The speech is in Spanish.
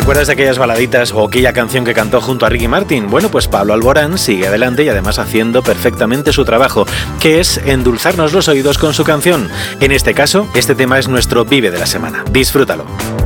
acuerdas de aquellas baladitas o aquella canción que cantó junto a Ricky Martin? Bueno, pues Pablo Alborán sigue adelante y además haciendo perfectamente su trabajo, que es endulzarnos los oídos con su canción. En este caso, este tema es nuestro Vive de la semana. Disfrútalo.